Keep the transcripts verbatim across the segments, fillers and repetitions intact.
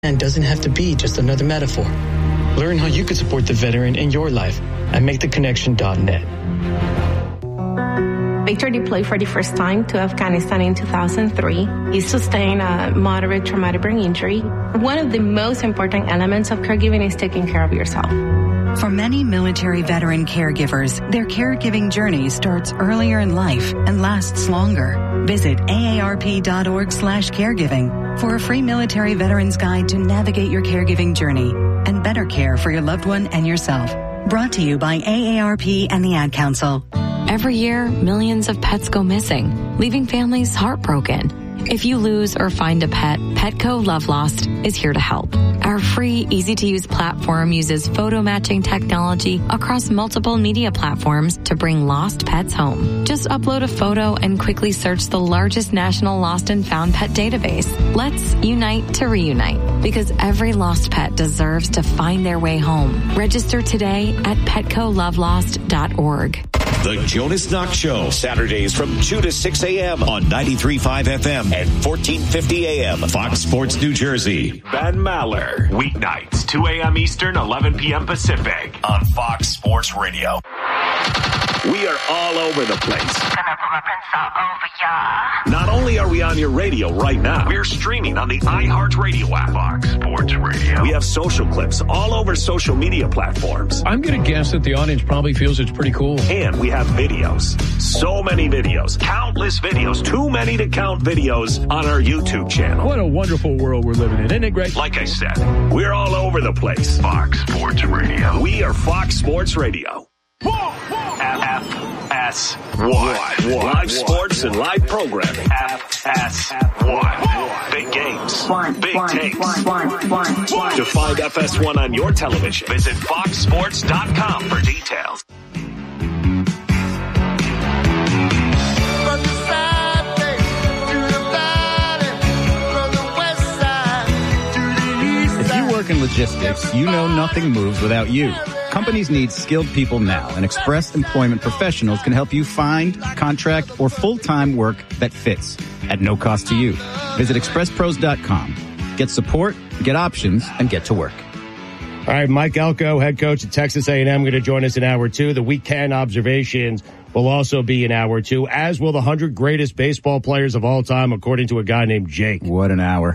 And doesn't have to be just another metaphor. Learn how you could support the veteran in your life at make the connection dot net. Victor deployed for the first time to Afghanistan in two thousand three. He sustained a moderate traumatic brain injury. One of the most important elements of caregiving is taking care of yourself. For many military veteran caregivers, their caregiving journey starts earlier in life and lasts longer. Visit A A R P dot org slash caregiving for a free military veterans guide to navigate your caregiving journey and better care for your loved one and yourself. Brought to you by A A R P and the Ad Council. Every year, millions of pets go missing, leaving families heartbroken. If you lose or find a pet, Petco Love Lost is here to help. Our free, easy-to-use platform uses photo matching technology across multiple media platforms to bring lost pets home. Just upload a photo and quickly search the largest national lost and found pet database. Let's unite to reunite, because every lost pet deserves to find their way home. Register today at petco love lost dot org. The Jonas Knox Show, Saturdays from two to six a.m. on ninety-three point five F M and fourteen fifty A M. Fox Sports New Jersey. Ben Maller, weeknights, two a.m. Eastern, eleven p.m. Pacific on Fox Sports Radio. We are all over the place. Gonna put my prints all over ya. Not only are we on your radio right now, we're streaming on the iHeartRadio app. Fox Sports Radio. We have social clips all over social media platforms. I'm going to guess that the audience probably feels it's pretty cool. And we have videos. So many videos. Countless videos. Too many to count videos on our YouTube channel. What a wonderful world we're living in. Isn't it great? Like I said, we're all over the place. Fox Sports Radio. We are Fox Sports Radio. F S one. Live sports and live programming. F S one. Big games. Big takes. To find F S one on your television, visit fox sports dot com for details. If you work in logistics, you know nothing moves without you. Companies need skilled people now, and Express Employment Professionals can help you find, contract, or full-time work that fits at no cost to you. Visit express pros dot com. Get support, get options, and get to work. All right, Mike Elko, head coach at Texas A and M, going to join us in hour two. The weekend observations will also be in hour two, as will the one hundred greatest baseball players of all time, according to a guy named Jake. What an hour.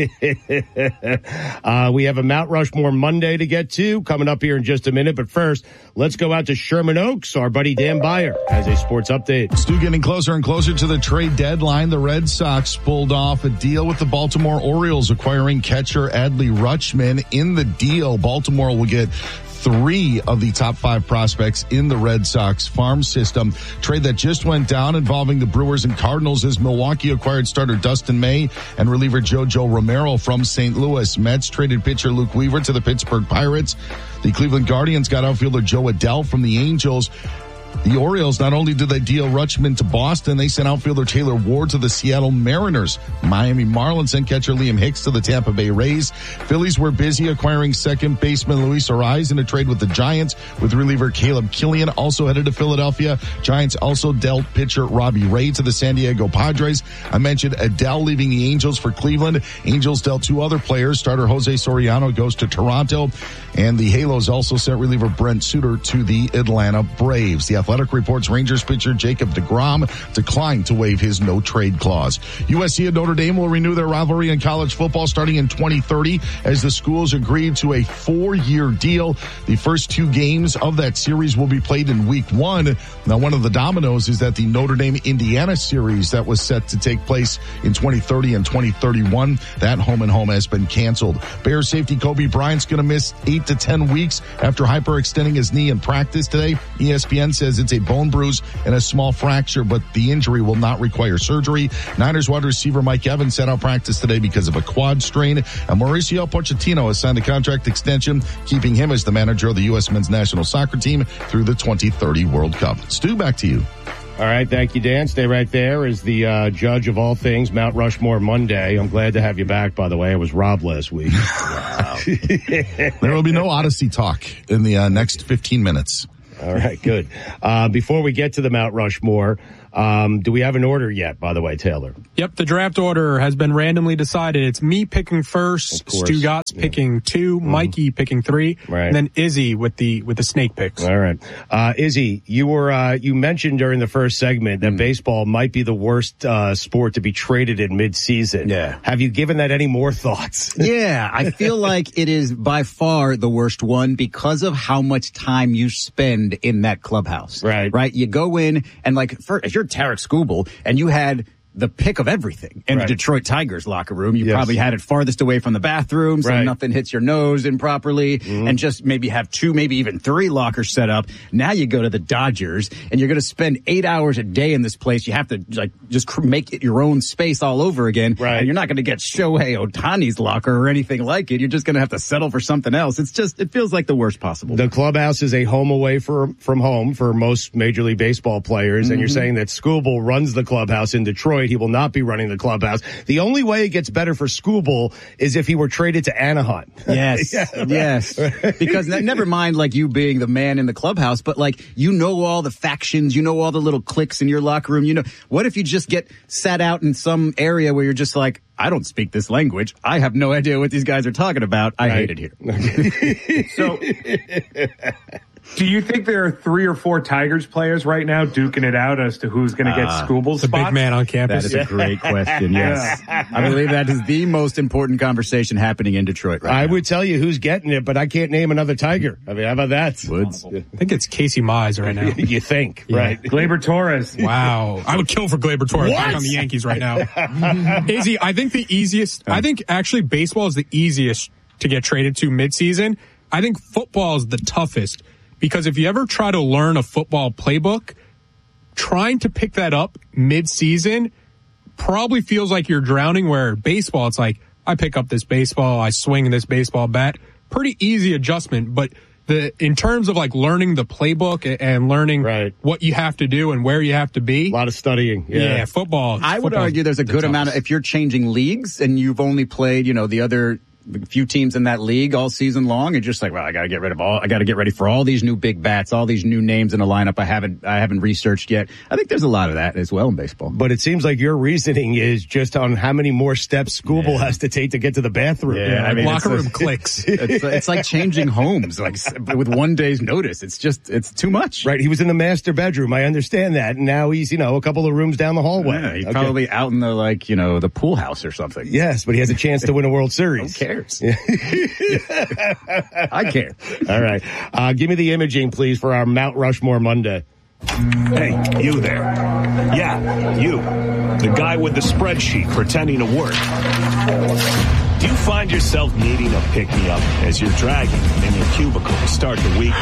uh, we have a Mount Rushmore Monday to get to coming up here in just a minute. But first, let's go out to Sherman Oaks. Our buddy Dan Beyer has a sports update. Stu, getting closer and closer to the trade deadline. The Red Sox pulled off a deal with the Baltimore Orioles, acquiring catcher Adley Rutschman. In the deal, Baltimore will get three of the top five prospects in the Red Sox farm system. Trade that just went down involving the Brewers and Cardinals as Milwaukee acquired starter Dustin May and reliever JoJo Romero from Saint Louis. Mets traded pitcher Luke Weaver to the Pittsburgh Pirates. The Cleveland Guardians got outfielder Joe Adell from the Angels. The Orioles, not only did they deal Rutschman to Boston, they sent outfielder Taylor Ward to the Seattle Mariners. Miami Marlins sent catcher Liam Hicks to the Tampa Bay Rays. Phillies were busy acquiring second baseman Luis Arraez in a trade with the Giants, with reliever Caleb Killian also headed to Philadelphia. Giants also dealt pitcher Robbie Ray to the San Diego Padres. I mentioned Adell leaving the Angels for Cleveland. Angels dealt two other players. Starter Jose Soriano goes to Toronto. And the Halos also sent reliever Brent Suter to the Atlanta Braves. The Athletic reports Rangers pitcher Jacob deGrom declined to waive his no-trade clause. U S C and Notre Dame will renew their rivalry in college football starting in twenty thirty as the schools agreed to a four-year deal. The first two games of that series will be played in week one. Now, one of the dominoes is that the Notre Dame-Indiana series that was set to take place in twenty thirty and twenty thirty-one, that home-and-home has been canceled. Bears safety Kobe Bryant's going to miss eight to ten weeks after hyperextending his knee in practice today. E S P N says it's a bone bruise and a small fracture, but the injury will not require surgery. Niners wide receiver Mike Evans set out practice today because of a quad strain, and Mauricio Pochettino has signed a contract extension, keeping him as the manager of the U S men's national soccer team through the twenty thirty World Cup. Stu, back to you. All right, thank you, Dan. Stay right there as the uh, judge of all things Mount Rushmore Monday. I'm glad to have you back, by the way. I was Rob last week. Wow. There will be no Odyssey talk in the uh, next fifteen minutes. All right, good. Uh, before we get to the Mount Rushmore, Um, do we have an order yet, by the way, Taylor? Yep, the draft order has been randomly decided. It's me picking first, Stu Gotts yeah. picking two, mm-hmm. Mikey picking three, right. and then Izzy with the with the snake picks. All right. Uh, Izzy, you were uh, you mentioned during the first segment that mm. baseball might be the worst uh, sport to be traded in mid-season. Yeah. Have you given that any more thoughts? Yeah, I feel like it is by far the worst one because of how much time you spend in that clubhouse. Right. Right? You go in and like, for, if you're Tarek Skubal and you had the pick of everything in right. the Detroit Tigers locker room. You yes. probably had it farthest away from the bathroom so right. nothing hits your nose improperly mm-hmm. and just maybe have two, maybe even three lockers set up. Now you go to the Dodgers and you're going to spend eight hours a day in this place. You have to like just cr- make it your own space all over again. Right. And you're not going to get Shohei Ohtani's locker or anything like it. You're just going to have to settle for something else. It's just, it feels like the worst possible. The clubhouse is a home away for, from home for most Major League Baseball players. Mm-hmm. And you're saying that Skubal runs the clubhouse in Detroit. He will not be running the clubhouse. The only way it gets better for Skubal is if he were traded to Anaheim. Yes, yeah, right. yes. Because never mind like you being the man in the clubhouse, but like you know all the factions, you know all the little cliques in your locker room. You know, what if you just get sat out in some area where you're just like, I don't speak this language. I have no idea what these guys are talking about. I right. hate it here. So, do you think there are three or four Tigers players right now duking it out as to who's going to get uh, Skubal's spot? The big man on campus. That is a great question, yes. Yeah. I believe that is the most important conversation happening in Detroit right I now. I would tell you who's getting it, but I can't name another Tiger. I mean, how about that? Woods. I think it's Casey Mize right now. You think, yeah. right? Gleyber Torres. Wow. I would kill for Gleyber Torres what? back on the Yankees right now. Izzy, I think the easiest, I think actually baseball is the easiest to get traded to midseason. I think football is the toughest. Because if you ever try to learn a football playbook, trying to pick that up mid-season probably feels like you're drowning, where baseball, it's like, I pick up this baseball, I swing this baseball bat. Pretty easy adjustment, but the in terms of like learning the playbook and learning right. what you have to do and where you have to be. A lot of studying. Yeah, yeah football. I would argue there's a good amount of, if you're changing leagues and you've only played, you know, the other a few teams in that league all season long, and just like, well, I got to get rid of all, I got to get ready for all these new big bats, all these new names in a lineup I haven't, I haven't researched yet. I think there's a lot of that as well in baseball. But it seems like your reasoning is just on how many more steps Skubal yeah. has to take to get to the bathroom. Yeah, yeah I mean, locker room clicks. It's, it's like changing homes, like with one day's notice. It's just, it's too much. Right. He was in the master bedroom. I understand that. And now he's, you know, a couple of rooms down the hallway. Yeah, he's okay. probably out in the, like, you know, the pool house or something. Yes, but he has a chance to win a World Series. Who cares? I care. All right. Uh, give me the imaging, please, for our Mount Rushmore Monday. Hey, you there. Yeah, you. The guy with the spreadsheet pretending to work. Do you find yourself needing a pick-me-up as you're dragging in your cubicle to start the week?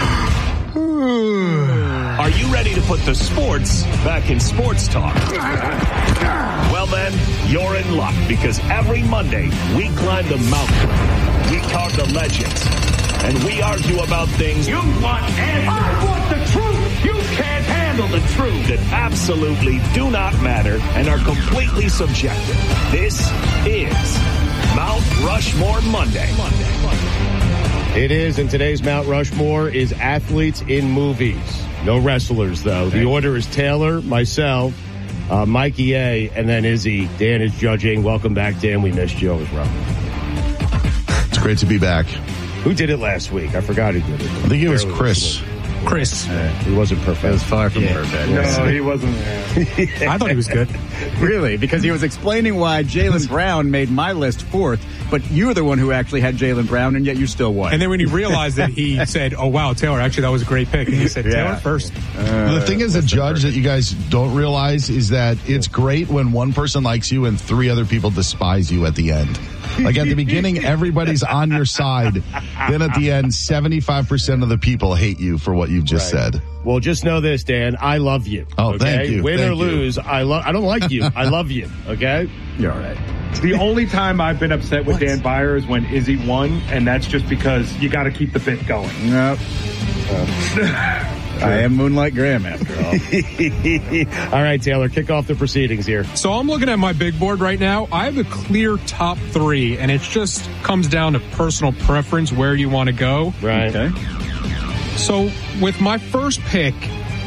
Are you ready to put the sports back in sports talk? Well then, you're in luck, because every Monday we climb the mountain, we talk the legends, and we argue about things you want answers. I want the truth. You can't handle the truth that absolutely do not matter and are completely subjective. This is Mount Rushmore Monday. Monday, Monday. It is, and today's Mount Rushmore is athletes in movies. No wrestlers, though. The order is Taylor, myself, uh, Mikey A, and then Izzy. Dan is judging. Welcome back, Dan. We missed you as well. It's great to be back. Who did it last week? I forgot who did it. I think it was Chris. Chris. Uh, he wasn't perfect. It was far from yeah. perfect. No, he wasn't there. I thought he was good. Really? Because he was explaining why Jaylen Brown made my list fourth, but you were the one who actually had Jaylen Brown, and yet you still won. And then when he realized it, he said, oh, wow, Taylor, actually, that was a great pick. And he said, Taylor yeah. first. Uh, the thing is, a judge that you guys don't realize is that it's great when one person likes you and three other people despise you at the end. Like at the beginning, everybody's on your side. Then at the end, seventy-five percent of the people hate you for what you've just right. said. Well, just know this, Dan. I love you. Oh, okay? thank you. Win thank or lose, you. I love. I don't like you. I love you. Okay? You're all right. The only time I've been upset with what? Dan Byer is when Izzy won, and that's just because you got to keep the bit going. Nope. Uh, I am Moonlight Graham, after all. All right, Taylor, kick off the proceedings here. So I'm looking at my big board right now. I have a clear top three, and it just comes down to personal preference, where you want to go. Right. Okay. So with my first pick,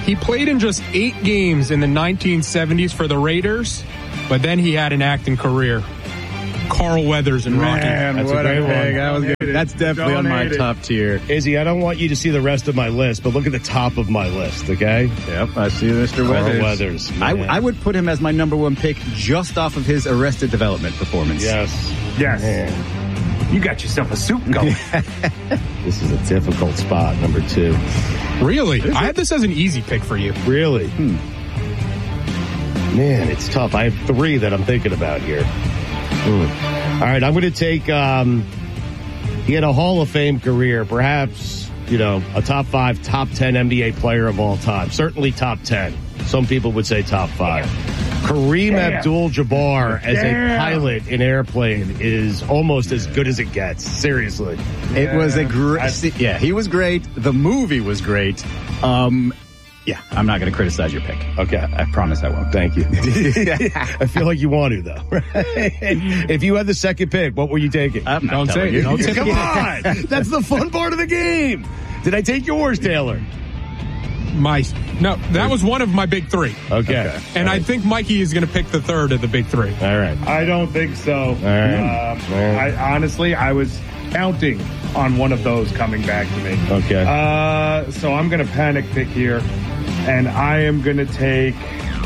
He played in just eight games in the nineteen seventies for the Raiders, but then he had an acting career. Carl Weathers and Rocky. Man, That's what a great a one. pick. That was good. That's definitely Don't on my hate it. top tier. Izzy, I don't want you to see the rest of my list, but look at the top of my list, okay? Yep, I see Mister Carl Weathers. Weathers. I, man. I would put him as my number one pick just off of his Arrested Development performance. Yes. Yes. Man. You got yourself a soup going. This is a difficult spot, number two. Really? I had this as an easy pick for you. Really? Hmm. Man, it's tough. I have three that I'm thinking about here. Hmm. All right, I'm going to take, um, he had a Hall of Fame career, perhaps, you know, a top five, top ten N B A player of all time. Certainly top ten. Some people would say top five. Kareem Damn. Abdul-Jabbar as Damn. a pilot in Airplane is almost as good as it gets. Seriously. It was a great, yeah, he was great. The movie was great. Um, yeah, I'm not going to criticize your pick. Okay. I promise I won't. Thank you. I feel like you want to, though. Right? If you had the second pick, what were you taking? I'm not Don't telling say you. it. Don't say Come on. That's the fun part of the game. Did I take yours, Taylor? My no, that was one of my big three. Okay. okay. And I think Mikey is going to pick the third of the big three. All right. I don't think so. All right. Um, All right. I honestly, I was counting on one of those coming back to me. Okay. Uh, so I'm going to panic pick here, and I am going to take.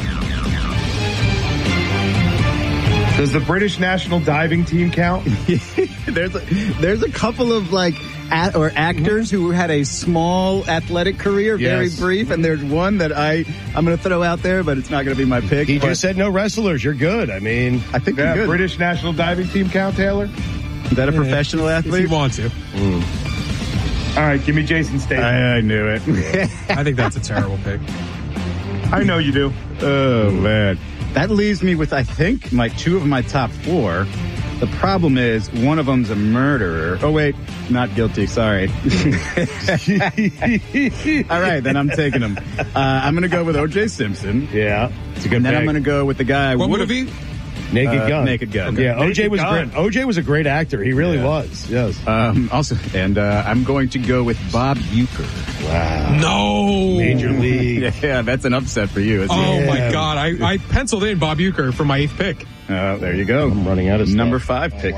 Does the British national diving team count? there's a, there's a couple of like at, or actors who had a small athletic career, very Yes. brief, and there's one that I I'm going to throw out there, but it's not going to be my pick. He but just said no wrestlers. You're good. I mean, I think Yeah, you're good. British national diving team count, Taylor? Is that a professional If athlete? you want to. All right, give me Jason Statham. I, I knew it. I think that's a terrible pick. I know you do. Oh man, that leaves me with I think my two of my top four. The problem is one of them's a murderer. Oh wait, not guilty. Sorry. All right, then I'm taking him. Uh, I'm going to go with O J Simpson. yeah, it's a good And then pick. I'm going to go with the guy. What would it would've- be? Naked uh, Gun. Naked Gun. Yeah, O J Naked was Gun. great. O J was a great actor. He really Yeah. was. Yes. Um, also, and uh, I'm going to go with Bob Uecker. Wow. No. Major League. Yeah, that's an upset for you. Isn't Oh it? my Yeah. God! I, I penciled in Bob Uecker for my eighth pick. Uh, there you go. I'm running out of stuff. Number five pick.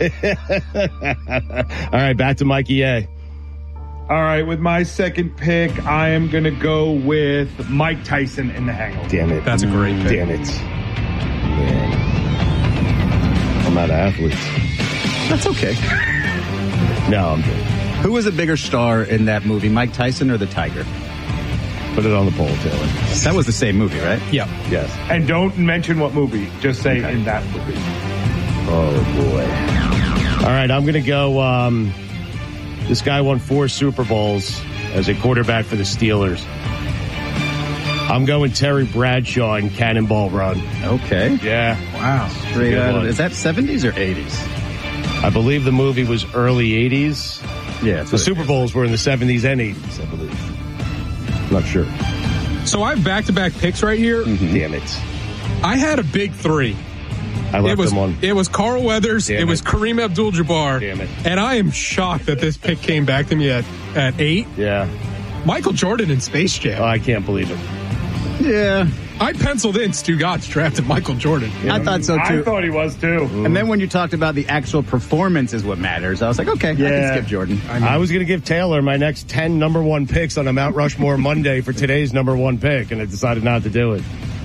All right, back to Mikey A. All right, with my second pick, I am going to go with Mike Tyson in The Hangover. Damn it. That's a great pick. Damn it. Man. I'm out of athletes. That's okay. No, I'm good. Who was a bigger star in that movie, Mike Tyson or the Tiger? Put it on the poll, Taylor. That was the same movie, right? Yeah. Yes. And don't mention what movie. Just say in that movie. Oh, boy. All right, I'm going to go. Um, this guy won four Super Bowls as a quarterback for the Steelers. I'm going Terry Bradshaw in Cannonball Run. Okay. Yeah. Wow. Straight Good out of, one. is that seventies or eighties? I believe the movie was early eighties. Yeah. The Super Bowls were in the seventies and eighties, I believe. Not sure. So I have back-to-back picks right here. Mm-hmm. Damn it. I had a big three. I left it was them on. it was Carl Weathers. Damn it was it. Kareem Abdul-Jabbar. Damn it. And I am shocked that this pick came back to me at, at eight. Yeah. Michael Jordan in Space Oh, Jam. I can't believe it. Yeah. I penciled in Stu Gotts drafted Michael Jordan. I thought so too. I thought he was too. And then when you talked about the actual performance is what matters, I was like, okay, I can Yeah. skip Jordan. I, I was going to give Taylor my next ten number one picks on a Mount Rushmore Monday for today's number one pick, and I decided not to do it.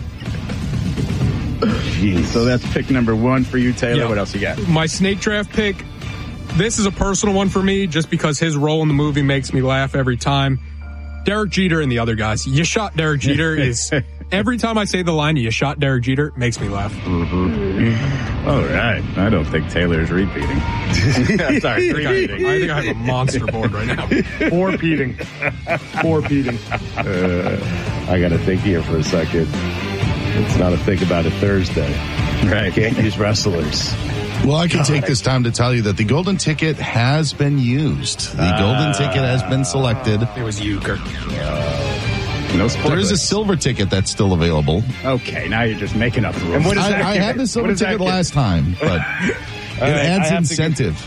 Jeez. So that's pick number one for you, Taylor. Yeah. What else you got? My snake draft pick. This is a personal one for me just because his role in the movie makes me laugh every time. Derek Jeter and the other guys. You shot Derek Jeter is every time I say the line, you shot Derek Jeter, it makes me laugh. Mm-hmm. All right. I don't think Taylor's repeating. Sorry, I think, I, I think I have a monster board right now. Four peating. Four peating. Uh, I got to think here for a second. It's not a think about it Thursday. Right. Can't use wrestlers. Well, I can take this time to tell you that the golden ticket has been used. The Ah. golden ticket has been selected. It was Euchre. No spoilers. There is a silver ticket that's still available. Okay, now you're just making up rules. And what is I, that I give? had the What silver does that ticket give? last time, but it right, I adds have to incentive.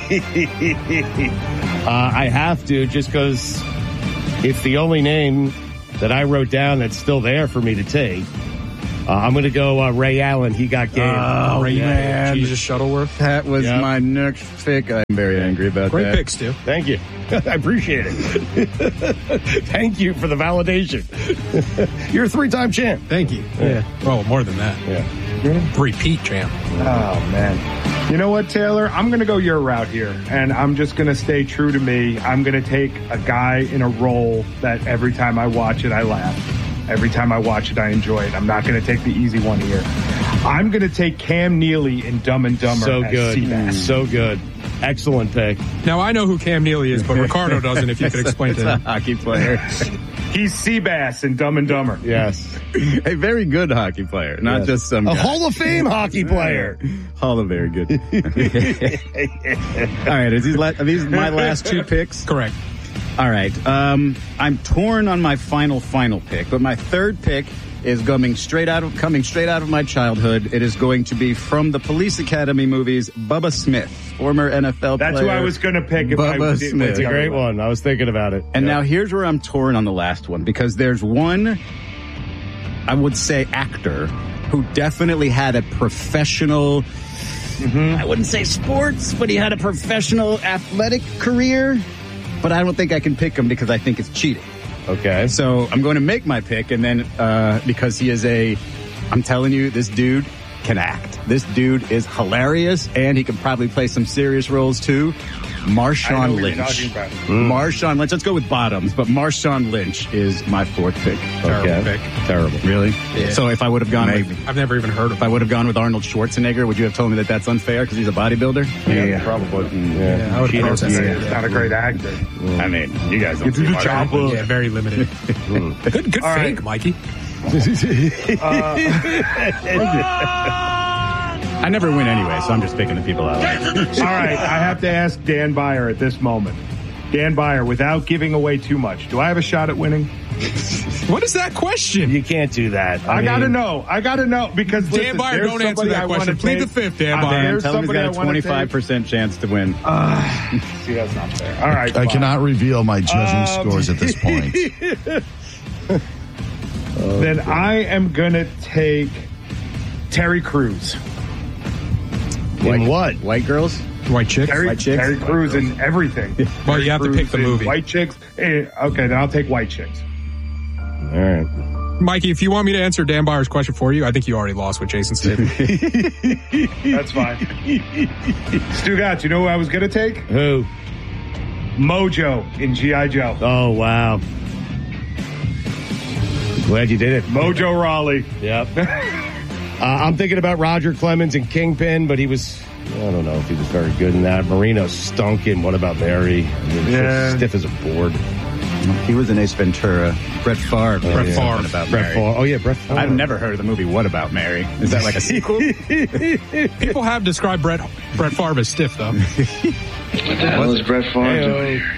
uh, I have to, just because if the only name that I wrote down that's still there for me to take. Uh, I'm going to go uh, Ray Allen. He got game. Oh, Ray man. Jesus Shuttleworth. That was Yep. my next pick. I'm very angry about Great that. pick, Stu. Thank you. I appreciate it. Thank you for the validation. You're a three-time champ. Thank you. Yeah. Well, more than that. Yeah. Repeat champ. Oh, man. You know what, Taylor? I'm going to go your route here, and I'm just going to stay true to me. I'm going to take a guy in a role that every time I watch it, I laugh. Every time I watch it, I enjoy it. I'm not going to take the easy one here. I'm going to take Cam Neely in Dumb and Dumber. So as good. Seabass. So good. Excellent pick. Now, I know who Cam Neely is, but Ricardo doesn't, if you could explain It's to a him. hockey player. He's Seabass in Dumb and Dumber. Yes. A very good hockey player, not Yes. just some A guy. Hall of Fame hockey player. Hall of very good. All right, is these, la- are these my last two picks? Correct. All right. Um, I'm torn on my final, final pick, but my third pick is coming straight out of coming straight out of my childhood. It is going to be from the Police Academy movies, Bubba Smith, former N F L That's player. who I was going to pick. If I Bubba did, Smith. It's a great one. I was thinking about it. And Yeah. now here's where I'm torn on the last one, because there's one, I would say, actor who definitely had a professional, Mm-hmm. I wouldn't say sports, but he had a professional athletic career. But I don't think I can pick him because I think it's cheating. Okay. So I'm going to make my pick, and then uh, because he is a, I'm telling you, this dude can act. This dude is hilarious, and he can probably play some serious roles too. Marshawn Lynch. Mm. Marshawn Lynch. Let's go with bottoms, but Marshawn Lynch is my fourth pick. Terrible Okay. pick. Terrible. Really? Yeah. So if I would have gone Maybe. with, I've never even heard of if I him. would have gone with Arnold Schwarzenegger, would you have told me that that's unfair because he's a bodybuilder? Yeah, probably. Yeah. Yeah, I would Cheater. process Yeah, it. he's not a great actor. I mean, you guys don't Get to see the my- chopper. Yeah, very limited. Good, good All fake, right. Mikey. I never win anyway, so I'm just picking the people I like. All right, I have to ask Dan Byer at this moment. Dan Byer, without giving away too much, do I have a shot at winning? What is that question? You can't do that. I, I, gotta mean, know. I gotta know because Dan listen, Byer, there's don't answer somebody that I wanna question. Plead the take. fifth, Dan Uh, Byer. there's Tell him he's somebody got I a wanna twenty-five take. percent chance to win. Uh, see, that's not fair. All right, I fine. cannot reveal my judging Um, scores at this point. Then I am gonna take Terry Crews. In what? White girls? White chicks? Terry, White chicks? Terry Crews in everything. Well, you have to Crews pick the in movie. White chicks. Eh, okay, then I'll take White chicks. All right. Mikey, if you want me to answer Dan Byer's question for you, I think you already lost with Jason Statham. That's fine. Stu Gatz, you know who I was gonna take? Who? Mojo in G I. Joe. Oh, wow. Glad you did it. Mojo Rawley. Yep. uh, I'm thinking about Roger Clemens and Kingpin, but he was, I don't know if he was very good in that. Marino stunk in What About Mary? I mean, Yeah. so stiff as a board. He was in Ace Ventura. Brett Favre. Brett Yeah. Favre. About Brett Mary. Favre. Oh, yeah, Brett Favre. I've never heard of the movie What About Mary. Is that like a sequel? People have described Brett Brett Favre as stiff, though. What the hell is Brett Favre doing here?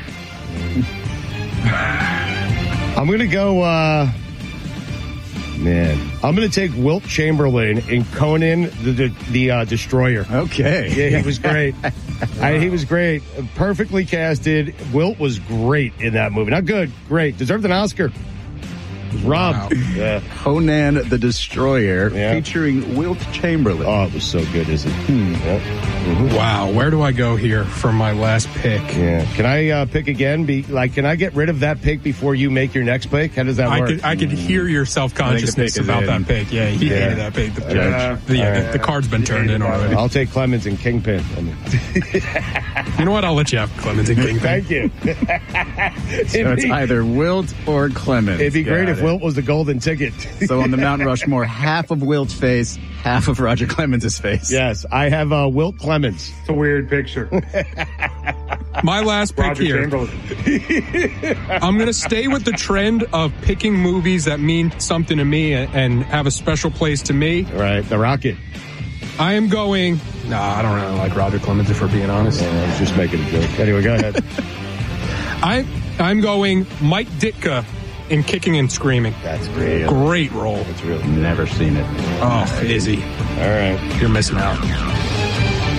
I'm going to go, uh, man, I'm going to take Wilt Chamberlain in Conan the the, the uh, Destroyer. Okay. Yeah, he was great. I, he was great. Perfectly casted. Wilt was great in that movie. Not good, great. Deserved an Oscar. Was robbed. Wow. Yeah. Conan the Destroyer, Yeah. featuring Wilt Chamberlain. Oh, it was so good, isn't it? Hmm. Yep. Wow, where do I go here for my last pick? Yeah. Can I uh, pick again? Be like, can I get rid of that pick before you make your next pick? How does that I work? could I could hear your self consciousness pick is about in. that pick. Yeah, he Yeah. hated that pick. The, Yeah. the, yeah, All the, the card's been turned in already. I'll take Clemens and Kingpin. I mean, You know what? I'll let you have Clemens and Kingpin. thank you. So it's either Wilt or Clemens. It'd be great Got if it. Wilt was the golden ticket. So on the Mount Rushmore, half of Wilt's face, half of Roger Clemens' face. Yes, I have uh, Wilt Clemens. It's a weird picture. My last pick Roger here. Chamberlain. I'm going to stay with the trend of picking movies that mean something to me and, and have a special place to me. Right, the Rocket. I am going. Nah, I don't really like Roger Clemens, if we're being honest. Yeah, I was just making a joke. Anyway, go ahead. I I'm going Mike Ditka in Kicking and Screaming. That's great. Great role. That's really Never seen it. Oh, Izzy, all right. you're missing out.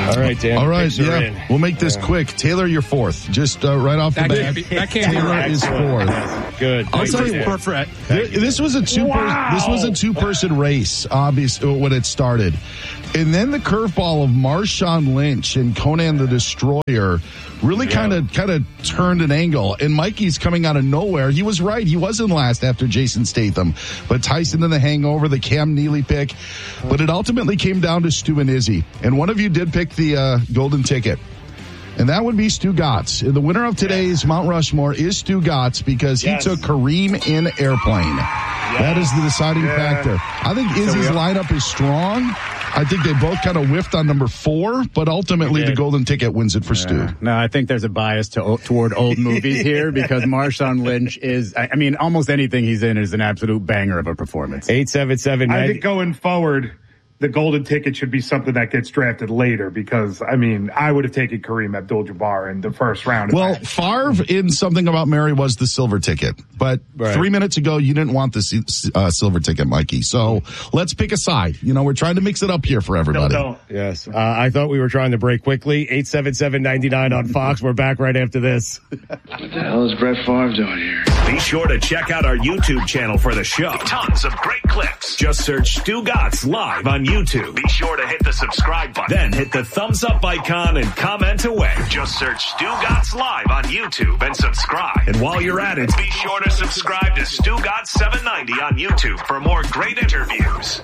All right, Dan. All right, yeah. In. We'll make this yeah. quick. Taylor, you're fourth. Just uh, right off the that bat. Can't be, that can't be Taylor right. is fourth. Good. I'll tell you what. This was a two. Wow. Per, this was a two-person race, obviously, when it started. And then the curveball of Marshawn Lynch and Conan the Destroyer really kind of kind of turned an angle. And Mikey's coming out of nowhere. He was right. He wasn't last after Jason Statham. But Tyson in the hangover, the Cam Neely pick. But it ultimately came down to Stu and Izzy. And one of you did pick the uh, golden ticket. And that would be Stu Gatz. The winner of today's Mount Rushmore is Stu Gatz because he yes. took Kareem in Airplane. Yes. That is the deciding yeah. factor. I think Izzy's so lineup is strong. I think they both kind of whiffed on number four, but ultimately the golden ticket wins it for yeah. Stu. No, I think there's a bias to, toward old movies here because Marshawn Lynch is, I mean, almost anything he's in is an absolute banger of a performance. eight seven seven I think going forward, the golden ticket should be something that gets drafted later because, I mean, I would have taken Kareem Abdul-Jabbar in the first round. Well, Favre in Something About Mary was the silver ticket. But right. three minutes ago, you didn't want the uh, silver ticket, Mikey. So let's pick a side. You know, we're trying to mix it up here for everybody. No, no. Yes. Uh, I thought we were trying to break quickly. eight seven seven, nine nine on Fox. We're back right after this. What the hell is Brett Favre doing here? Be sure to check out our YouTube channel for the show. Tons of great clips. Just search Stu Gatz live on YouTube. Be sure to hit the subscribe button. Then hit the thumbs up icon and comment away. Just search Stu Gatz live on YouTube and subscribe. And while you're at it, be sure to subscribe to Stu Gatz seven ninety on YouTube for more great interviews.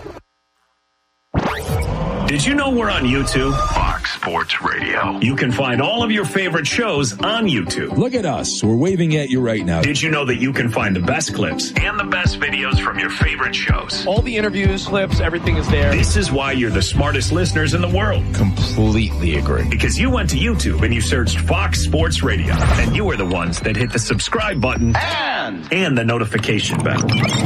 Did you know we're on YouTube? Fox Sports Radio. You can find all of your favorite shows on YouTube. Look at us. We're waving at you right now. Did you know that you can find the best clips and the best videos from your favorite shows? All the interviews, clips, everything is there. This is why you're the smartest listeners in the world. Completely agree. Because you went to YouTube and you searched Fox Sports Radio. And you were the ones that hit the subscribe button and, and the notification bell.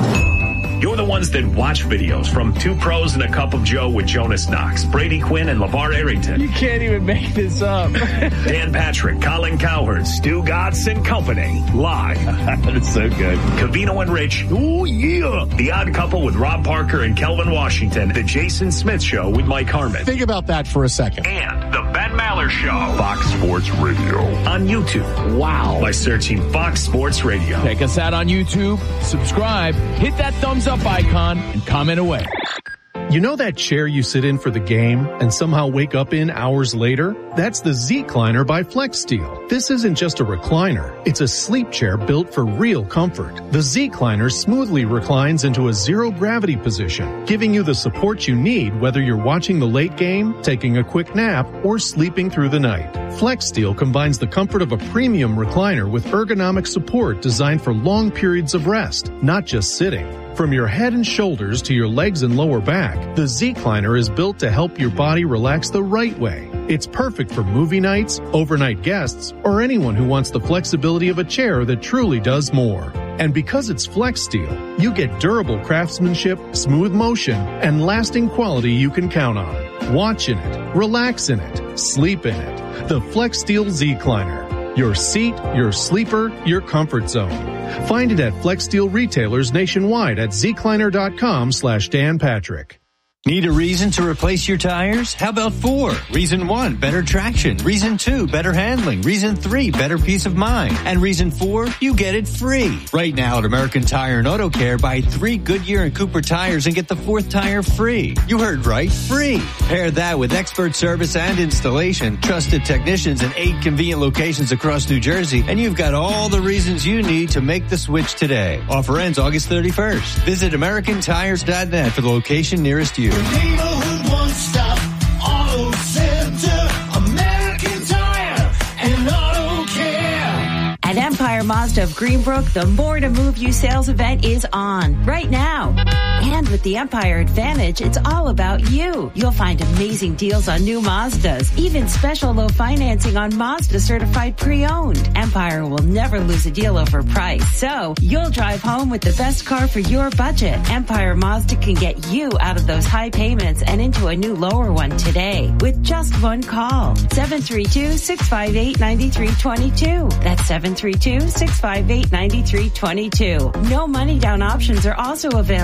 You're the ones that watch videos from Two Pros and a Cup of Joe with Jonas Knox, Brady Quinn, and LeVar Arrington. You can't even make this up. Dan Patrick, Colin Cowherd, Stu Gatz and Company. Live. That's so good. Covino and Rich. Ooh, yeah. The Odd Couple with Rob Parker and Kelvin Washington. The Jason Smith Show with Mike Harmon. Think about that for a second. And the Ben Maller Show. Fox Sports Radio. On YouTube. Wow. By searching Fox Sports Radio. Check us out on YouTube. Subscribe. Hit that thumbs up icon and comment away. You know that chair you sit in for the game and somehow wake up in hours later? That's the Z-Cliner by FlexSteel. This isn't just a recliner. It's a sleep chair built for real comfort. The Z-Cliner smoothly reclines into a zero-gravity position, giving you the support you need whether you're watching the late game, taking a quick nap, or sleeping through the night. FlexSteel combines the comfort of a premium recliner with ergonomic support designed for long periods of rest, not just sitting. From your head and shoulders to your legs and lower back, the Z-Cliner is built to help your body relax the right way. It's perfect for movie nights, overnight guests, or anyone who wants the flexibility of a chair that truly does more. And because it's FlexSteel, you get durable craftsmanship, smooth motion, and lasting quality you can count on. Watch in it, relax in it, sleep in it. The FlexSteel Z-Cliner. Your seat, your sleeper, your comfort zone. Find it at FlexSteel retailers nationwide at zcliner.com slash Dan Patrick. Need a reason to replace your tires? How about four? Reason one, better traction. Reason two, better handling. Reason three, better peace of mind. And reason four, you get it free. Right now at American Tire and Auto Care, buy three Goodyear and Cooper tires and get the fourth tire free. You heard right, free. Pair that with expert service and installation, trusted technicians in eight convenient locations across New Jersey, and you've got all the reasons you need to make the switch today. Offer ends August thirty-first. Visit American Tires dot net for the location nearest you. Neighborhood one-stop auto center, American Tire and Auto Care. At Empire Mazda of Greenbrook, the More to Move You sales event is on right now. And with the Empire Advantage, it's all about you. You'll find amazing deals on new Mazdas, even special low financing on Mazda certified pre-owned. Empire will never lose a deal over price, so you'll drive home with the best car for your budget. Empire Mazda can get you out of those high payments and into a new lower one today with just one call. seven three two, six five eight, nine three two two. That's seven three two, six five eight, nine three two two. No money down options are also available.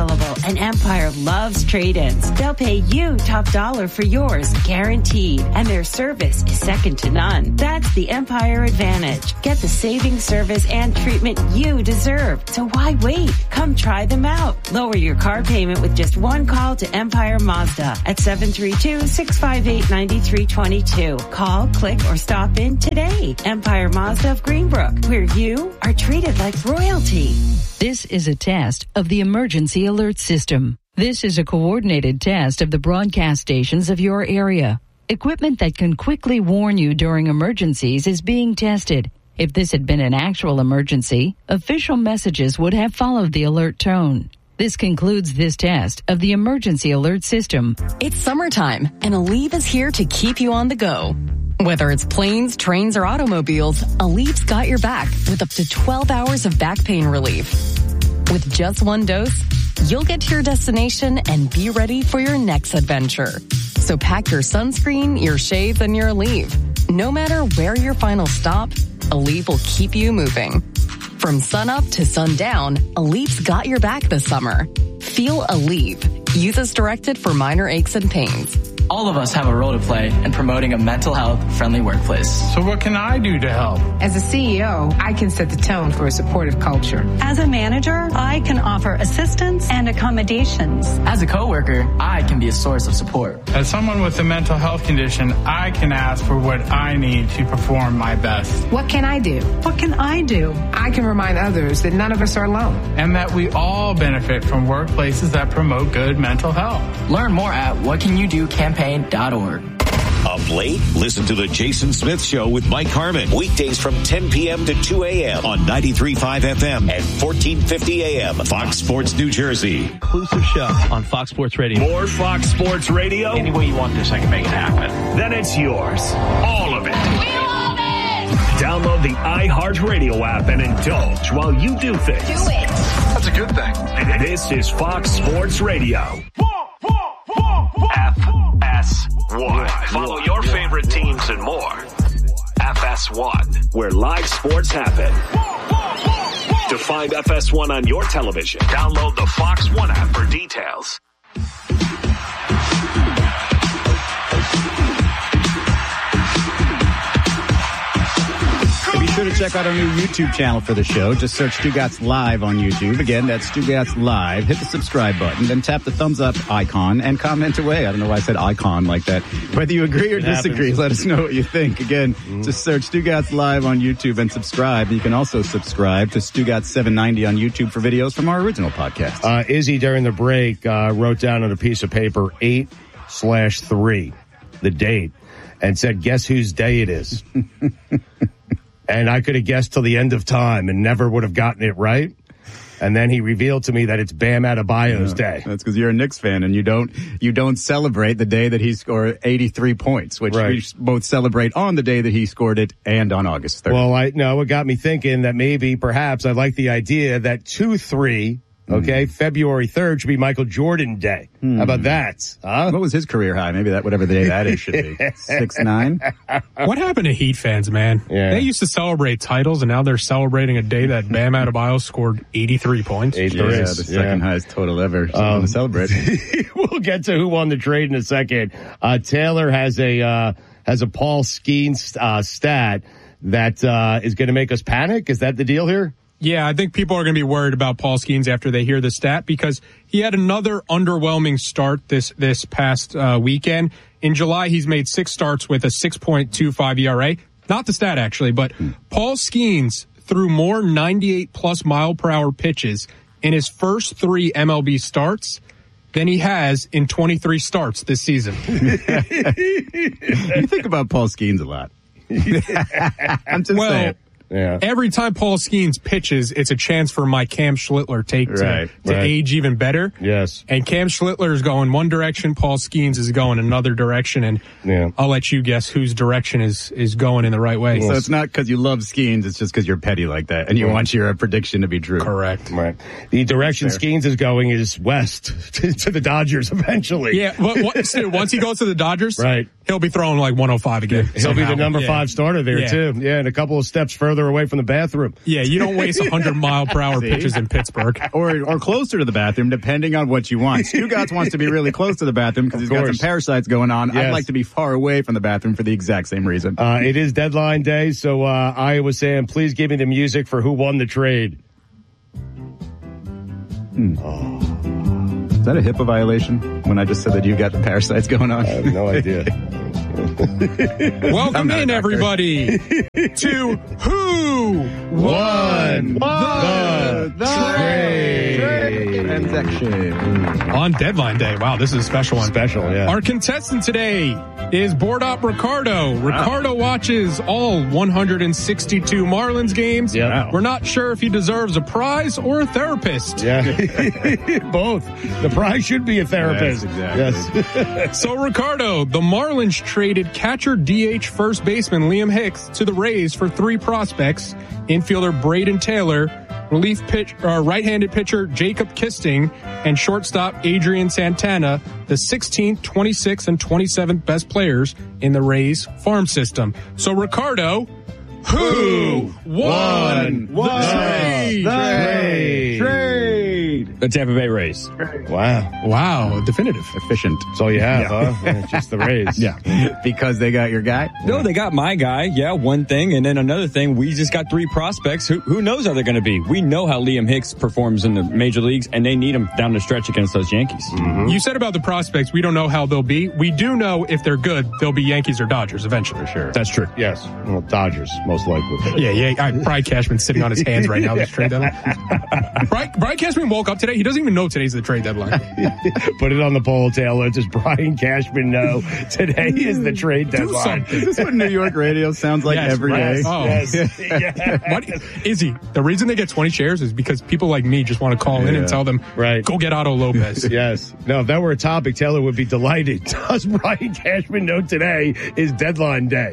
And Empire loves trade-ins. They'll pay you top dollar for yours, guaranteed. And their service is second to none. That's the Empire Advantage. Get the saving service and treatment you deserve. So why wait? Come try them out. Lower your car payment with just one call to Empire Mazda at seven three two, six five eight, nine three two two. Call, click, or stop in today. Empire Mazda of Greenbrook, where you are treated like royalty. This is a test of the emergency alert system. This is a coordinated test of the broadcast stations of your area. Equipment that can quickly warn you during emergencies is being tested. If this had been an actual emergency, official messages would have followed the alert tone. This concludes this test of the emergency alert system. It's summertime, and Aleve is here to keep you on the go. Whether it's planes, trains, or automobiles, Aleve's got your back with up to twelve hours of back pain relief. With just one dose, you'll get to your destination and be ready for your next adventure. So pack your sunscreen, your shades, and your Aleve. No matter where your final stop, Aleve will keep you moving. From sunup to sundown, Aleve's got your back this summer. Feel Aleve. Use as directed for minor aches and pains. All of us have a role to play in promoting a mental health friendly workplace. So what can I do to help? As a C E O, I can set the tone for a supportive culture. As a manager, I can offer assistance and accommodations. As a coworker, I can be a source of support. As someone with a mental health condition, I can ask for what I need to perform my best. What can I do? What can I do? I can remind others that none of us are alone. And that we all benefit from workplaces that promote good mental health. Learn more at what can you do campaign dot org. Up late? Listen to the Jason Smith Show with Mike Harmon. Weekdays from ten p.m. to two a.m. on ninety-three point five F M and fourteen fifty A M. Fox Sports New Jersey. Exclusive show on Fox Sports Radio. More Fox Sports Radio? Any way you want this, I can make it happen. Then it's yours. All of it. We love it! Download the iHeartRadio app and indulge while you do things. Do it. That's a good thing. This is Fox Sports Radio. F S one. Follow your favorite teams and more. F S one, where live sports happen. To find F S one on your television, download the Fox One app for details. Be sure to check out our new YouTube channel for the show. Just search Stugotz Live on YouTube. Again, that's Stugotz Live. Hit the subscribe button, then tap the thumbs up icon and comment away. I don't know why I said icon like that. Whether you agree or it disagree, happens. Let us know what you think. Again, mm. just search Stugotz Live on YouTube and subscribe. You can also subscribe to Stugotz seven ninety on YouTube for videos from our original podcast. Uh, Izzy, during the break, uh, wrote down on a piece of paper eight slash three, the date, and said, guess whose day it is? And I could have guessed till the end of time and never would have gotten it right. And then he revealed to me that it's Bam Adebayo's yeah, day. That's because you're a Knicks fan and you don't you don't celebrate the day that he scored eighty-three points, which right. we both celebrate on the day that he scored it and on August third. Well, I no, it got me thinking that maybe, perhaps, I like the idea that two three. Okay, mm. February third should be Michael Jordan Day. Mm. How about that? Huh? What was his career high? Maybe that, whatever the day that is, should be. six nine What happened to Heat fans, man? Yeah. They used to celebrate titles, and now they're celebrating a day that Bam Adebayo scored eighty-three points. Yeah, the second yeah. highest total ever. So um, to celebrate. We'll get to who won the trade in a second. Uh, Taylor has a, uh, has a Paul Skeens, uh, stat that, uh, is going to make us panic. Is that the deal here? Yeah, I think people are going to be worried about Paul Skeens after they hear the stat because he had another underwhelming start this this past uh, weekend. In July, he's made six starts with a six point two five E R A. Not the stat, actually, but hmm. Paul Skeens threw more ninety-eight plus mile per hour pitches in his first three M L B starts than he has in twenty-three starts this season. You think about Paul Skeens a lot. I'm just well, saying. Yeah. Every time Paul Skeens pitches, it's a chance for my Cam Schlittler take to, right, to right. age even better. Yes. And Cam Schlittler is going one direction, Paul Skeens is going another direction, and yeah. I'll let you guess whose direction is, is going in the right way. So it's not because you love Skeens, it's just because you're petty like that, and you right. want your prediction to be true. Correct. Right. The direction Skeens is going is west to, to the Dodgers eventually. Yeah, but what, once he goes to the Dodgers, right. he'll be throwing like one oh five again. He'll somehow. be the number yeah. five starter there, yeah. too. Yeah, and a couple of steps further further away from the bathroom. Yeah, you don't waste one hundred mile per hour pitches in Pittsburgh. Or or closer to the bathroom, depending on what you want. Stugotz wants to be really close to the bathroom because he's got some parasites going on. Yes. I'd like to be far away from the bathroom for the exact same reason. Uh, it is deadline day, so uh, Iowa Sam, please give me the music for who won the trade. Hmm. Oh. Is that a HIPAA violation when I just said that you've got parasites going on? I have no idea. Welcome in, everybody, to Who Won the, the Trade Transaction. On deadline day. Wow, this is a special one. Special, yeah. Our contestant today is Board Op Ricardo. Ricardo wow. watches all one hundred sixty-two Marlins games. Yeah. We're not sure if he deserves a prize or a therapist. Yeah. Both. The prize should be a therapist. Yes, exactly. Yes. So, Ricardo, the Marlins traded catcher D H first baseman Liam Hicks to the Rays for three prospects: infielder Braden Taylor, relief pitch, uh, right-handed pitcher Jacob Kisting, and shortstop Adrian Santana, the sixteenth, twenty-sixth, and twenty-seventh best players in the Rays farm system. So, Ricardo, who won the trade? Trade. Trade. The Tampa Bay Rays. Wow. Wow. Definitive. Efficient. That's all you have, Yeah. huh? Yeah, just the Rays. Yeah. Because they got your guy? No, they got my guy. Yeah, one thing. And then another thing, we just got three prospects. Who, who knows how they're going to be? We know how Liam Hicks performs in the major leagues, and they need him down the stretch against those Yankees. Mm-hmm. You said about the prospects, we don't know how they'll be. We do know if they're good, they'll be Yankees or Dodgers eventually. For sure. That's true. Yes. Well, Dodgers, most likely. Yeah, yeah. I, Brian Cashman's sitting on his hands right now. This trade deadline. Brian, Brian Cashman woke up today. He doesn't even know today's the trade deadline. Put it on the poll, Taylor. Does Brian Cashman know today is the trade deadline? Is this what New York radio sounds like Yes, every right. day? Oh. Yes. Yeah. What, Izzy, the reason they get twenty shares is because people like me just want to call in Yeah. and tell them, Right. go get Otto Lopez. Yes. No, if that were a topic, Taylor would be delighted. Does Brian Cashman know today is deadline day?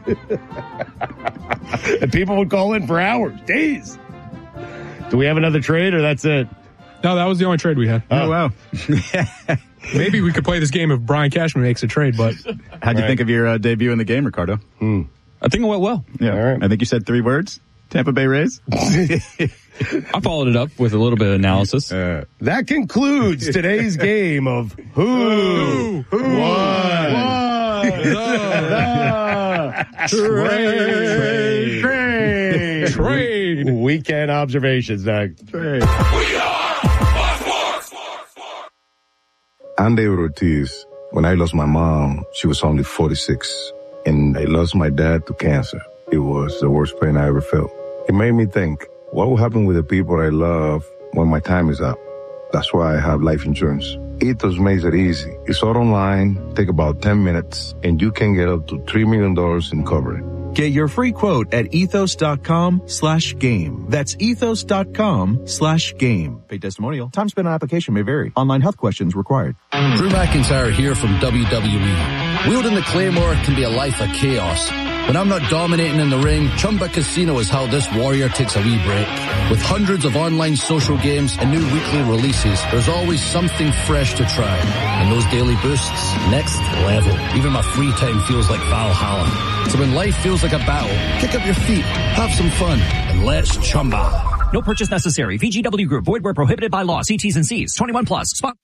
And people would call in for hours, days. Do we have another trade, or that's it? No, that was the only trade we had. Oh, wow. Maybe we could play this game if Brian Cashman makes a trade, but How'd you Right. think of your uh, debut in the game, Ricardo? Hmm. I think it went well. Yeah. All right. I think you said three words. Tampa Bay Rays. I followed it up with a little bit of analysis. Uh, That concludes today's game of Who, Who Won the Trade. Trade. Trade. Weekend observations, Doug. trade. I'm David Ortiz. When I lost my mom, she was only forty-six. And I lost my dad to cancer. It was the worst pain I ever felt. It made me think, what will happen with the people I love when my time is up? That's why I have life insurance. Ethos makes it easy. It's all online, take about ten minutes, and you can get up to three million dollars in coverage. Get your free quote at ethos.com slash game. That's ethos.com slash game. Paid testimonial. Time spent on application may vary. Online health questions required. Drew McIntyre here from W W E. Wielding the Claymore can be a life of chaos. When I'm not dominating in the ring, Chumba Casino is how this warrior takes a wee break. With hundreds of online social games and new weekly releases, there's always something fresh to try. And those daily boosts, next level. Even my free time feels like Valhalla. So when life feels like a battle, kick up your feet, have some fun, and let's Chumba. No purchase necessary. V G W Group. Void where prohibited by law. See T's and C's. twenty-one plus. Spot.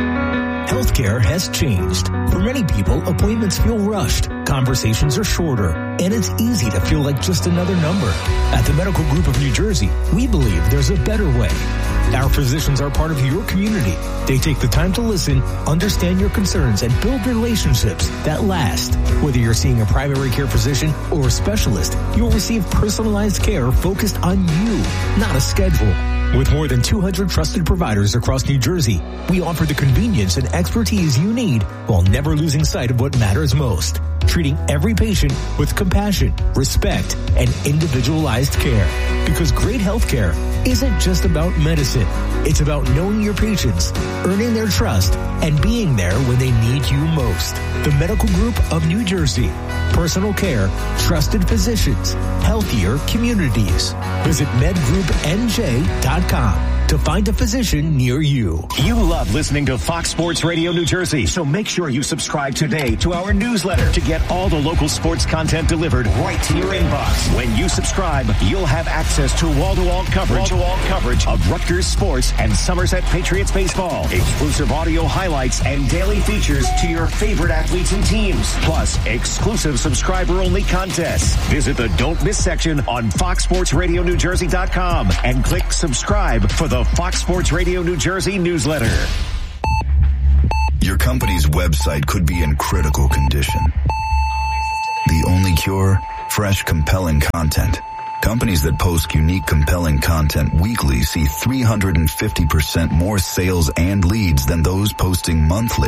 Healthcare has changed. For many people, appointments feel rushed, conversations are shorter, and it's easy to feel like just another number. At the Medical Group of New Jersey, we believe there's a better way. Our physicians are part of your community. They take the time to listen, understand your concerns, and build relationships that last. Whether you're seeing a primary care physician or a specialist, you'll receive personalized care focused on you, not a schedule. With more than two hundred trusted providers across New Jersey, we offer the convenience and expertise you need while never losing sight of what matters most. Treating every patient with compassion, respect, and individualized care. Because great healthcare isn't just about medicine. It's about knowing your patients, earning their trust, and being there when they need you most. The Medical Group of New Jersey. Personal care, trusted physicians, healthier communities. Visit med group n j dot com to to find a physician near you. You love listening to Fox Sports Radio New Jersey, so make sure you subscribe today to our newsletter to get all the local sports content delivered right to your inbox. When you subscribe, you'll have access to wall-to-wall coverage, wall-to-wall coverage of Rutgers sports and Somerset Patriots baseball, exclusive audio highlights, and daily features to your favorite athletes and teams, plus exclusive subscriber-only contests. Visit the Don't Miss section on fox sports radio new jersey dot com and click subscribe for the Fox Sports Radio New Jersey newsletter. Your company's website could be in critical condition. The only cure? Fresh, compelling content. Companies that post unique, compelling content weekly see three hundred fifty percent more sales and leads than those posting monthly.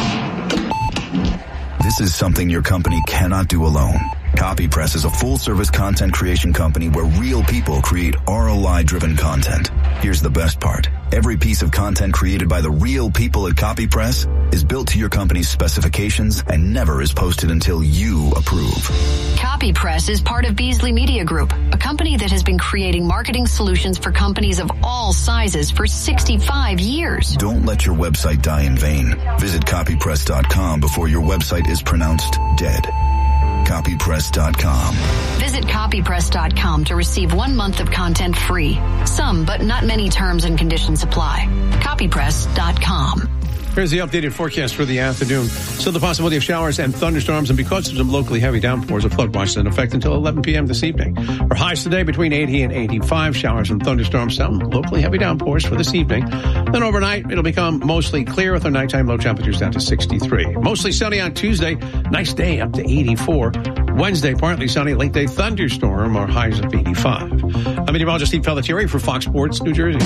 This is something your company cannot do alone. CopyPress is a full-service content creation company where real people create R O I-driven content. Here's the best part. Every piece of content created by the real people at CopyPress is built to your company's specifications and never is posted until you approve. CopyPress is part of Beasley Media Group, a company that has been creating marketing solutions for companies of all sizes for sixty-five years. Don't let your website die in vain. Visit copypress dot com before your website is pronounced dead. copypress dot com. Visit copypress dot com to receive one month of content free. Some, but not many terms and conditions apply. copypress dot com. Here's the updated forecast for the afternoon. Still the possibility of showers and thunderstorms, and because of some locally heavy downpours, a flood watch is in effect until eleven p.m. this evening. Our highs today between eighty and eighty-five. Showers and thunderstorms, some locally heavy downpours for this evening. Then overnight, it'll become mostly clear with our nighttime low temperatures down to sixty-three. Mostly sunny on Tuesday. Nice day up to eighty-four. Wednesday, partly sunny. Late day thunderstorm. Our highs of eighty-five. I'm meteorologist Steve Pelletieri for Fox Sports New Jersey.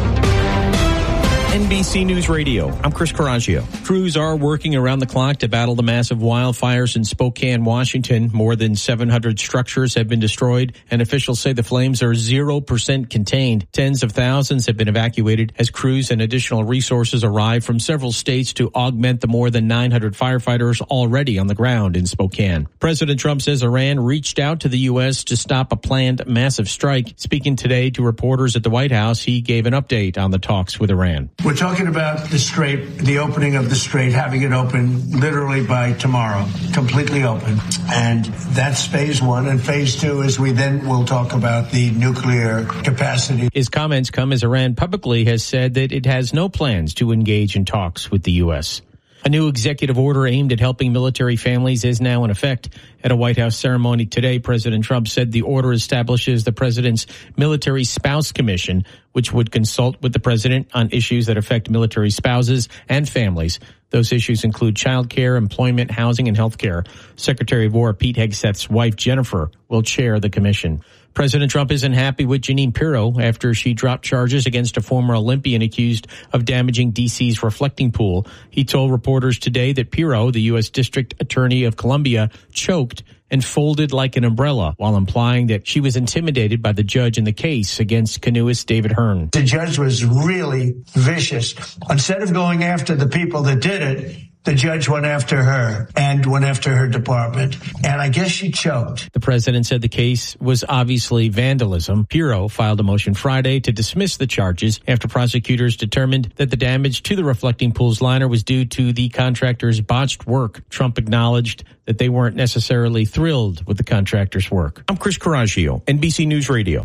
N B C News Radio. I'm Chris Coraggio. Crews are working around the clock to battle the massive wildfires in Spokane, Washington. More than seven hundred structures have been destroyed, and officials say the flames are zero percent contained. Tens of thousands have been evacuated as crews and additional resources arrive from several states to augment the more than nine hundred firefighters already on the ground in Spokane. President Trump says Iran reached out to the U S to stop a planned massive strike. Speaking today to reporters at the White House, he gave an update on the talks with Iran. We're talking about the strait, the opening of the strait, having it open literally by tomorrow, completely open. And that's phase one. And phase two is we then will talk about the nuclear capacity. His comments come as Iran publicly has said that it has no plans to engage in talks with the U S. A new executive order aimed at helping military families is now in effect. At a White House ceremony today, President Trump said the order establishes the president's Military Spouse Commission, which would consult with the president on issues that affect military spouses and families. Those issues include child care, employment, housing, and health care. Secretary of War Pete Hegseth's wife, Jennifer, will chair the commission. President Trump isn't happy with Jeanine Pirro after she dropped charges against a former Olympian accused of damaging D C's reflecting pool. He told reporters today that Pirro, the U S District Attorney of Columbia, choked and folded like an umbrella while implying that she was intimidated by the judge in the case against canoeist David Hearn. The judge was really vicious. Instead of going after the people that did it, the judge went after her and went after her department. And I guess she choked. The president said the case was obviously vandalism. Pirro filed a motion Friday to dismiss the charges after prosecutors determined that the damage to the reflecting pool's liner was due to the contractor's botched work. Trump acknowledged that they weren't necessarily thrilled with the contractor's work. I'm Chris Coraggio, N B C News Radio.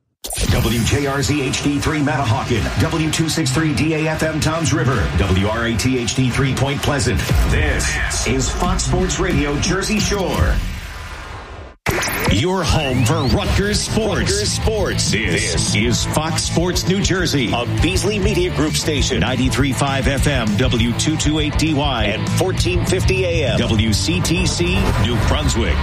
W J R Z H D three Matahawkin, W two sixty-three D A F M Toms River, W R A T H D three Point Pleasant. This is Fox Sports Radio Jersey Shore. Your home for Rutgers sports. Rutgers sports. This, this is Fox Sports New Jersey, a Beasley Media Group station, ninety-three point five F M, W two twenty-eight D Y, and fourteen fifty A M, W C T C, New Brunswick.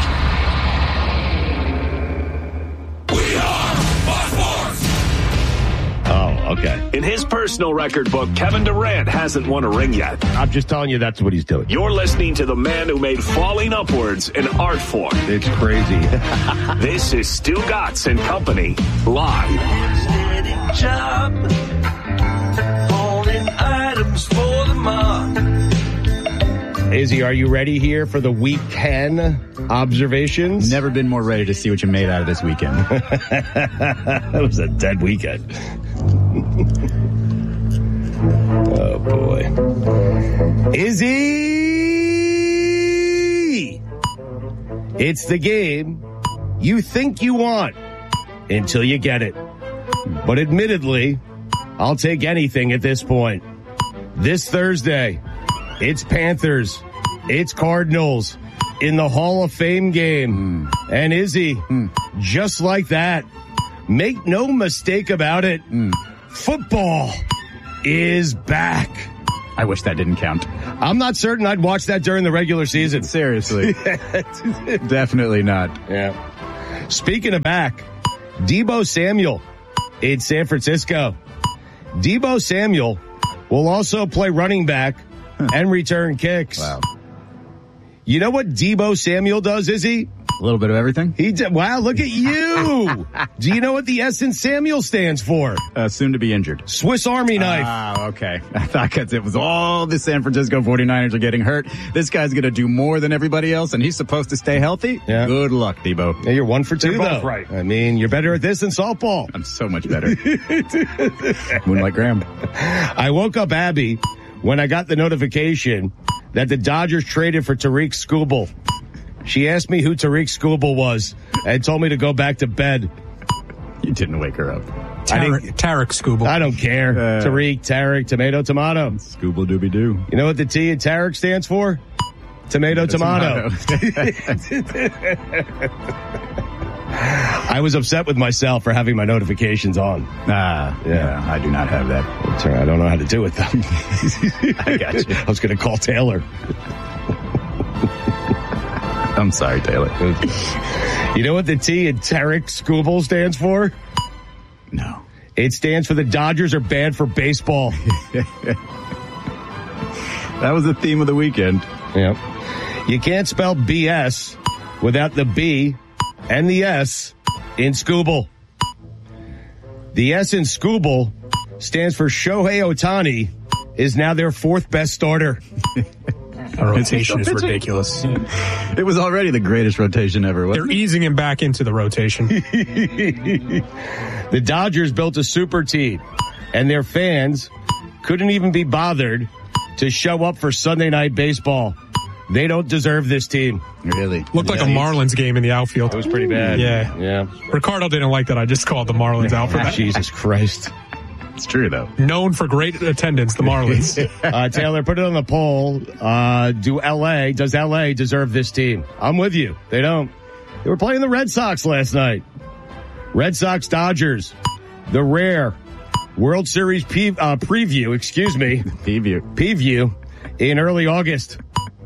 We are Fox Sports. Oh, okay. In his personal record book, Kevin Durant hasn't won a ring yet. I'm just telling you that's what he's doing. You're listening to the man who made falling upwards an art form. It's crazy. This is Stu Gatz and Company, live. Job, holding items for the mark. Izzy, are you ready here for the week ten observations? Never been more ready to see what you made out of this weekend. That was a dead weekend. Oh, boy. Izzy! It's the game you think you want until you get it. But admittedly, I'll take anything at this point. This Thursday, it's Panthers, it's Cardinals in the Hall of Fame game. Mm. And Izzy, mm. just like that, make no mistake about it, mm. football is back. I wish that didn't count. I'm not certain I'd watch that during the regular season. Seriously. Definitely not. Yeah. Speaking of back, Deebo Samuel in San Francisco. Deebo Samuel will also play running back and return kicks. Wow. You know what Deebo Samuel does, is he? A little bit of everything. He did. Wow, look at you. Do you know what the S in Samuel stands for? Uh, soon to be injured. Swiss Army knife. Ah, okay. I thought because it was all the San Francisco forty-niners are getting hurt. This guy's going to do more than everybody else, and he's supposed to stay healthy? Yeah. Good luck, Deebo. Yeah, you're one for two, You're both though. right. I mean, you're better at this than softball. I'm so much better. Moonlight Graham. I woke up Abby when I got the notification that the Dodgers traded for Tariq Skubal. She asked me who Tariq Skubal was and told me to go back to bed. You didn't wake her up. Tarek, Tarek Skubal. I don't care. Uh, Tariq, Tarek, tomato, tomato. Skubal dooby doo. You know what the T in Tarek stands for? Tomato, tomato. tomato. I was upset with myself for having my notifications on. Ah, yeah. yeah I do not have that. I don't know how to do it, though. I got you. I was going to call Taylor. I'm sorry, Taylor. You know what the T in Tarek Skubal stands for? No. It stands for the Dodgers are bad for baseball. That was the theme of the weekend. Yep. You can't spell B S without the B and the S in Skubal. The S in Skubal stands for Shohei Ohtani is now their fourth best starter. Our rotation is ridiculous. It was already the greatest rotation ever. They're it? easing him back into the rotation. The Dodgers built a super team, and their fans couldn't even be bothered to show up for Sunday Night Baseball. They don't deserve this team. Really? Looked like yeah. a Marlins game in the outfield. It was pretty bad. Yeah. Yeah. Ricardo didn't like that I just called the Marlins out for that. Jesus Christ. It's true, though. Known for great attendance, the Marlins. uh, Taylor, put it on the poll. Uh, do L A, does L A deserve this team? I'm with you. They don't. They were playing the Red Sox last night. Red Sox Dodgers. The rare World Series pe- uh, preview, excuse me. Preview. Preview in early August.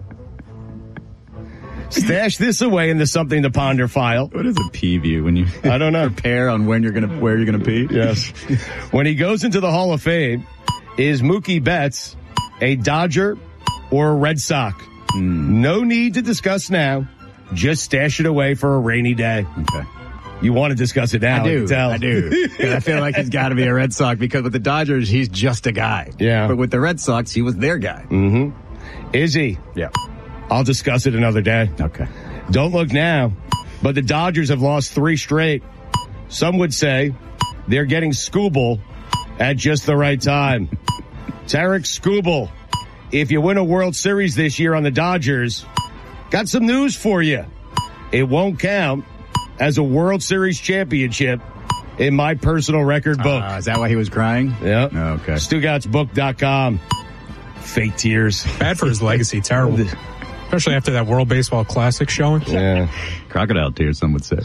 Stash this away in the something to ponder file. What is a preview when you I don't know. prepare on when you're gonna where you're gonna pee? Yes. When he goes into the Hall of Fame, is Mookie Betts a Dodger or a Red Sox? Mm. No need to discuss now. Just stash it away for a rainy day. Okay. You want to discuss it now? I do. I, can tell. I do. I feel like he's got to be a Red Sox because with the Dodgers, he's just a guy. Yeah. But with the Red Sox, he was their guy. Mm-hmm. Is he? Yeah. I'll discuss it another day. Okay. Don't look now, but the Dodgers have lost three straight. Some would say they're getting Skubal at just the right time. Tarek Skubal, if you win a World Series this year on the Dodgers, got some news for you. It won't count as a World Series championship in my personal record book. Uh, is that why he was crying? Yeah. Okay. Stugotz Book dot com. Fake tears. Bad for his legacy. Terrible. Especially after that World Baseball Classic showing. Yeah. Crocodile tears, some would say.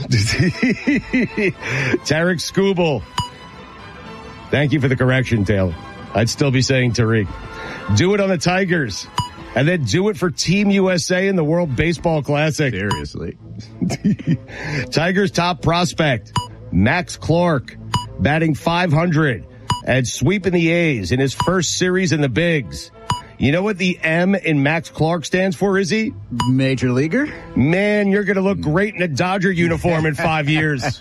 Tarek Skubal. Thank you for the correction, Taylor. I'd still be saying Tariq. Do it on the Tigers. And then do it for Team U S A in the World Baseball Classic. Seriously. Tigers top prospect, Max Clark, batting five hundred and sweeping the A's in his first series in the bigs. You know what the M in Max Clark stands for, is he? Major leaguer? Man, you're going to look great in a Dodger uniform in five years.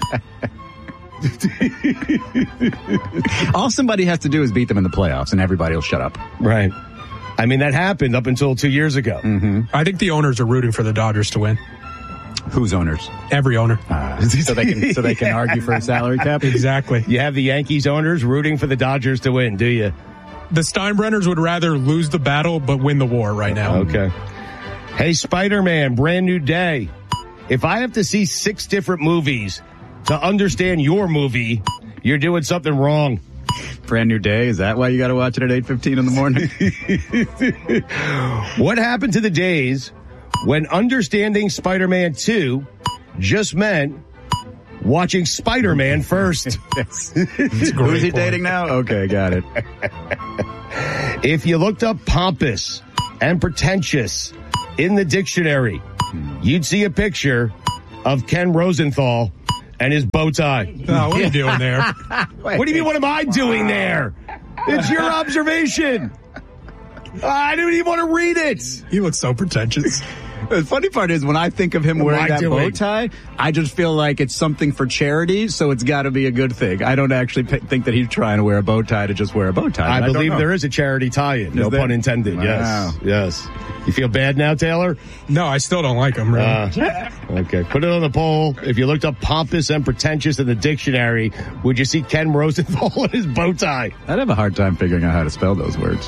All somebody has to do is beat them in the playoffs and everybody will shut up. Right. I mean, that happened up until two years ago. Mm-hmm. I think the owners are rooting for the Dodgers to win. Whose owners? Every owner. Uh, so they can so they can argue for a salary cap. Exactly. You have the Yankees owners rooting for the Dodgers to win, do you? The Steinbrenners would rather lose the battle but win the war right now. Okay. Hey, Spider-Man, brand new day. If I have to see six different movies to understand your movie, you're doing something wrong. Brand new day. Is that why you got to watch it at eight fifteen in the morning? What happened to the days when understanding Spider-Man two just meant watching Spider-Man first? Who's he dating now? Okay, got it. If you looked up pompous and pretentious in the dictionary, you'd see a picture of Ken Rosenthal and his bow tie. Oh, what are you doing there? What do you mean, what am I doing there? It's your observation. I didn't even want to read it. He looks so pretentious. The funny part is when I think of him What wearing am I that doing? bow tie, I just feel like it's something for charity, so it's got to be a good thing. I don't actually p- think that he's trying to wear a bow tie to just wear a bow tie. I, I believe there is a charity tie-in. No there? pun intended. Wow. Yes. Yes. You feel bad now, Taylor? No, I still don't like him, really. Uh, okay. Put it on the poll. If you looked up pompous and pretentious in the dictionary, would you see Ken Rosenthal and his bow tie? I'd have a hard time figuring out how to spell those words.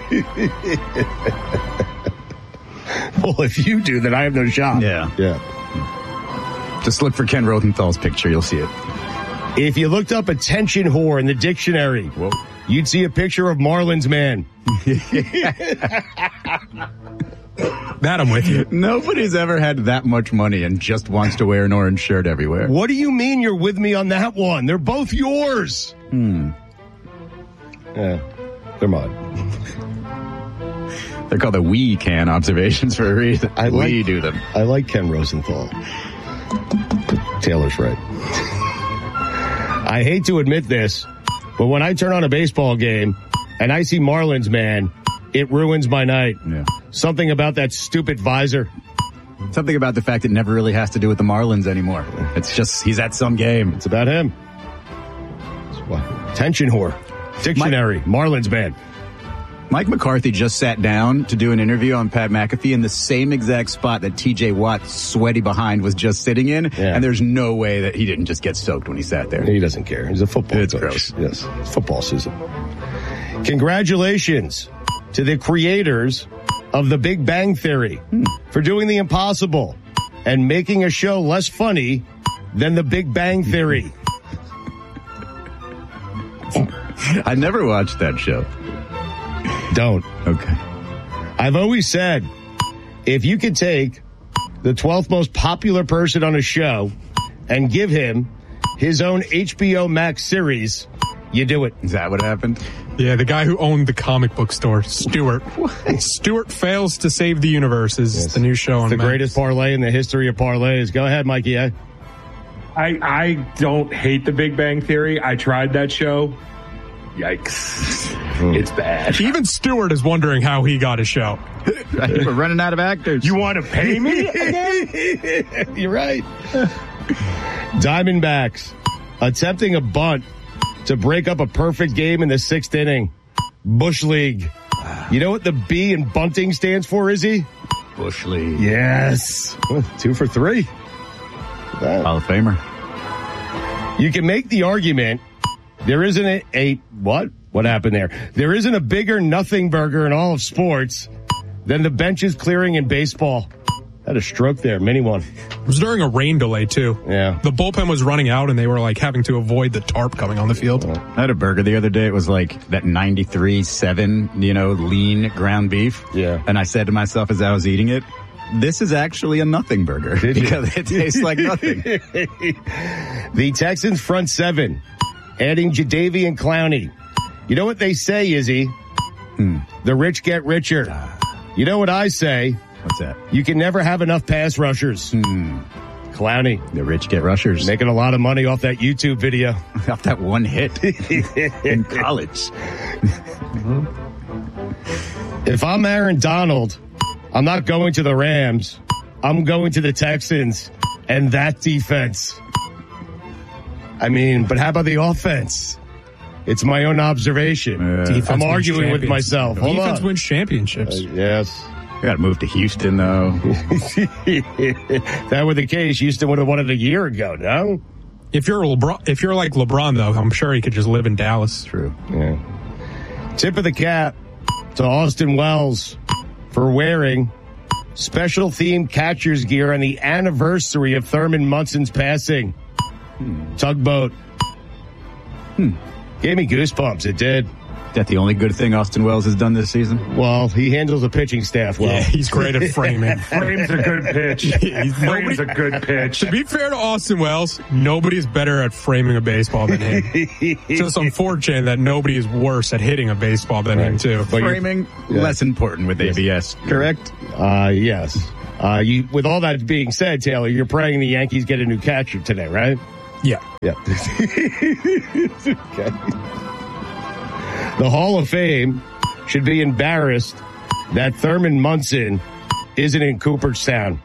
Well, if you do, then I have no shot. Yeah. Yeah. Just look for Ken Rosenthal's picture. You'll see it. If you looked up attention whore in the dictionary, Whoa. you'd see a picture of Marlins man. That I'm with you. Nobody's ever had that much money and just wants to wear an orange shirt everywhere. What do you mean you're with me on that one? They're both yours. Hmm. Yeah, they're mine. They're called the we can observations for a reason. I like, we do them. I like Ken Rosenthal. Taylor's right. I hate to admit this, but when I turn on a baseball game and I see Marlins man, it ruins my night. Yeah. Something about that stupid visor. Something about the fact it never really has to do with the Marlins anymore. It's just, he's at some game. It's about him. Attention whore. Dictionary. Mike, Marlins man. Mike McCarthy just sat down to do an interview on Pat McAfee in the same exact spot that T J Watt's sweaty behind was just sitting in. Yeah. And there's no way that he didn't just get soaked when he sat there. He doesn't care. He's a football It's coach. gross. Yes. It's football season. Congratulations to the creators of The Big Bang Theory hmm. for doing the impossible and making a show less funny than The Big Bang Theory. I never watched that show. Don't. Okay. I've always said, if you could take the twelfth most popular person on a show and give him his own H B O Max series, you do it. Is that what happened? Yeah, the guy who owned the comic book store, Stewart. Stewart Fails to Save the Universe is yes. the new show on the Max. Greatest parlay in the history of parlays. Go ahead, Mikey. Eh? I, I don't hate The Big Bang Theory. I tried that show. Yikes. Mm. It's bad. Even Stewart is wondering how he got a show. We're running out of actors. You want to pay me again? You're right. Diamondbacks attempting a bunt to break up a perfect game in the sixth inning. Bush League. You know what the B in bunting stands for, Izzy? Bush League. Yes. Two for three. Hall of Famer. You can make the argument there isn't a, a, what? What happened there? There isn't a bigger nothing burger in all of sports than the benches clearing in baseball. Had a stroke there, mini one. It was during a rain delay, too. Yeah. The bullpen was running out, and they were, like, having to avoid the tarp coming on the field. I had a burger the other day. It was, like, that ninety-three seven, you know, lean ground beef. Yeah. And I said to myself as I was eating it, this is actually a nothing burger. Because it tastes like nothing. The Texans front seven, adding Jadeveon Clowney. You know what they say, Izzy? Hmm. The rich get richer. You know what I say? What's that? You can never have enough pass rushers. Hmm. Clowney. The rich get rushers. Making a lot of money off that YouTube video. Off that one hit in college. If I'm Aaron Donald, I'm not going to the Rams. I'm going to the Texans and that defense. I mean, but how about the offense? It's my own observation. Uh, I'm arguing with myself. Hold Defense on. wins championships. Uh, yes. got to move to Houston, though. If that were the case, Houston would have won it a year ago, no? If you're LeBron, if you're like LeBron, though, I'm sure he could just live in Dallas. True. Yeah. Tip of the cap to Austin Wells for wearing special themed catcher's gear on the anniversary of Thurman Munson's passing. Hmm. Tugboat. Hmm. Gave me goosebumps. It did. Is that the only good thing Austin Wells has done this season? Well, he handles the pitching staff well. Yeah, he's great at framing. Frames a good pitch. He frames a good pitch. To be fair to Austin Wells, nobody's better at framing a baseball than him. It's just unfortunate that nobody is worse at hitting a baseball than right. him, too. But framing, yeah. less important with A B S, correct? Uh, yes. Uh, you, with all that being said, Taylor, you're praying the Yankees get a new catcher today, right? Yeah. Yeah. Okay. The Hall of Fame should be embarrassed that Thurman Munson isn't in Cooperstown.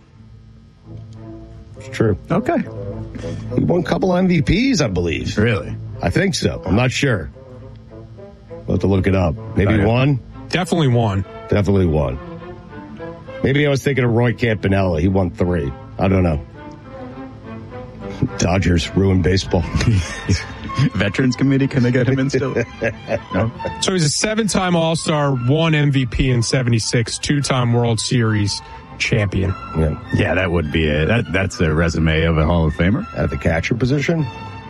It's true. Okay. He won a couple M V Ps, I believe. Really? I think so. I'm not sure. We'll have to look it up. Maybe oh, yeah. one? Definitely one. Definitely one. Maybe I was thinking of Roy Campanella. He won three. I don't know. Dodgers ruined baseball. Veterans Committee, can they get him in still? No. So he's a seven-time All-Star, one M V P in seventy-six, two-time World Series champion. Yeah, yeah, that would be it. That, that's a resume of a Hall of Famer. At the catcher position?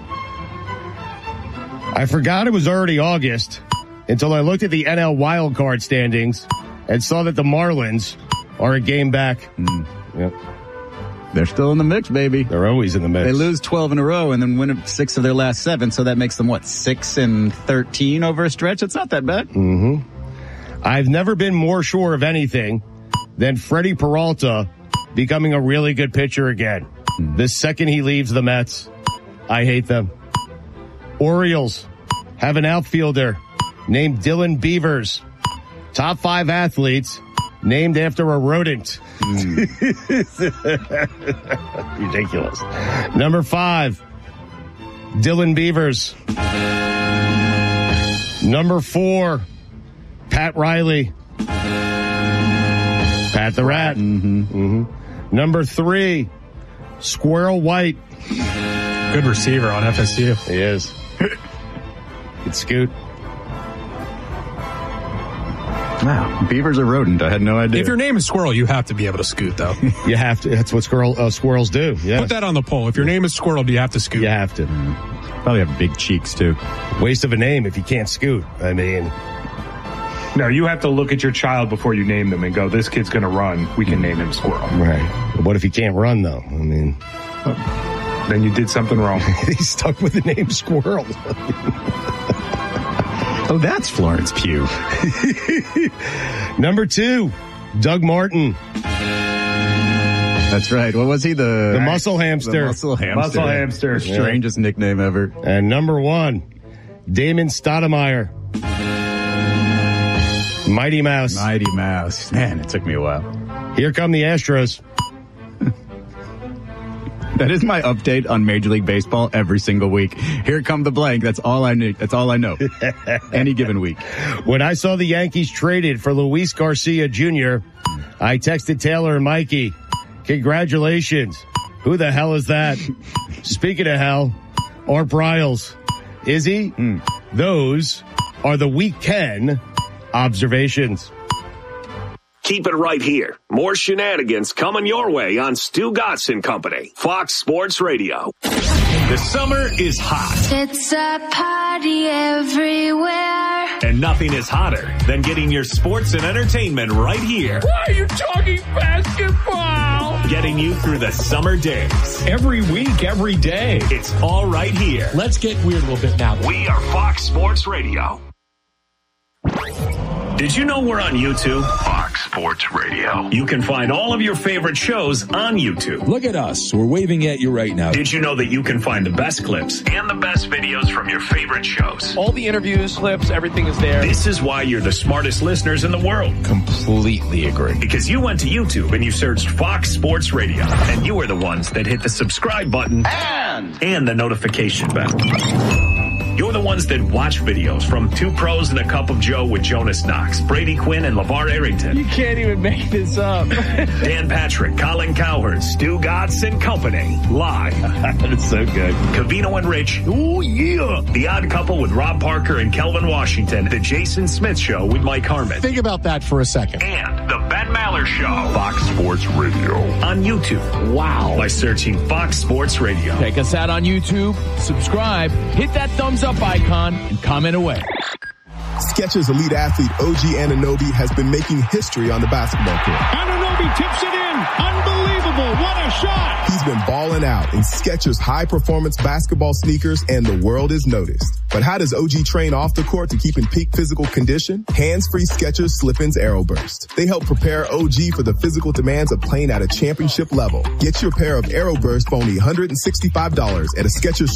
I forgot it was already August until I looked at the N L wildcard standings and saw that the Marlins are a game back. Mm. Yep. They're still in the mix, baby. They're always in the mix. They lose twelve in a row and then win six of their last seven, so that makes them, what, six and thirteen over a stretch? It's not that bad. Mm-hmm. I've never been more sure of anything than Freddie Peralta becoming a really good pitcher again. Mm. The second he leaves the Mets, I hate them. Orioles have an outfielder named Dylan Beavers. Top five athletes named after a rodent. Mm. Ridiculous. Number five, Dylan Beavers. Number four, Pat Riley. Pat the Rat. Mm-hmm. Mm-hmm. Number three, Squirrel White. Good receiver on F S U. He is. Good scoot. Wow, beaver's a rodent. I had no idea. If your name is Squirrel, you have to be able to scoot, though. You have to. That's what squirrel uh, squirrels do. Yeah. Put that on the poll. If your name is Squirrel, do you have to scoot? You have to. Mm. Probably have big cheeks, too. Waste of a name if you can't scoot. I mean... No, you have to look at your child before you name them and go, this kid's going to run. We can name him Squirrel. Right. But what if he can't run, though? I mean... Then you did something wrong. He's stuck with the name Squirrel. Oh, that's Florence Pugh. Number two, Doug Martin. That's right. What was he? The, the muscle hamster. The muscle hamster. Muscle hamster. The strangest yeah. nickname ever. And number one, Damon Stoudemire. Mighty Mouse. Mighty Mouse. Man, it took me a while. Here come the Astros. That is my update on Major League Baseball every single week. Here come the blank. That's all I need. That's all I know. Any given week. When I saw the Yankees traded for Luis Garcia Junior, I texted Taylor and Mikey, congratulations. Who the hell is that? Speaking of hell, Art Briles. Is he? Mm. Those are the weekend observations. Keep it right here. More shenanigans coming your way on Stu Gatz and Company. Fox Sports Radio. The summer is hot. It's a party everywhere. And nothing is hotter than getting your sports and entertainment right here. Why are you talking basketball? Getting you through the summer days. Every week, every day. It's all right here. Let's get weird a little bit now. We are Fox Sports Radio. Did you know we're on YouTube? Fox Sports Radio. You can find all of your favorite shows on YouTube. Look at us. We're waving at you right now. Did you know that you can find the best clips and the best videos from your favorite shows? All the interviews, clips, everything is there. This is why you're the smartest listeners in the world. Completely agree. Because you went to YouTube and you searched Fox Sports Radio. And you are the ones that hit the subscribe button and, and the notification bell. You're the ones that watch videos from Two Pros and a Cup of Joe with Jonas Knox, Brady Quinn, and LeVar Arrington. You can't even make this up. Dan Patrick, Colin Cowherd, Stu Gatz, and company. Live. That's so good. Covino and Rich. Ooh, yeah. The Odd Couple with Rob Parker and Kelvin Washington. The Jason Smith Show with Mike Harmon. Think about that for a second. And the Ben Maller Show. Fox Sports Radio. On YouTube. Wow. By searching Fox Sports Radio. Check us out on YouTube. Subscribe. Hit that thumbs up icon and comment away. Skechers elite athlete O G Anunoby has been making history on the basketball court. Anunoby tips it in. Unbelievable. What a shot. He's been balling out in Skechers high-performance basketball sneakers, and the world is noticed. But how does O G train off the court to keep in peak physical condition? Hands-free Skechers Slip-ins Aeroburst. They help prepare O G for the physical demands of playing at a championship level. Get your pair of Aeroburst for only one hundred sixty-five dollars at a Skechers